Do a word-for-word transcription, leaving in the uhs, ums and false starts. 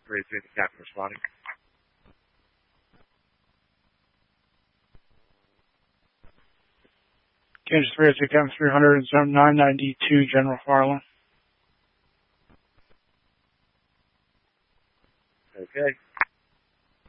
three three, the captain responding. Kansas three oh two, Captain three hundred, zone nine ninety-two, General Farland. Okay.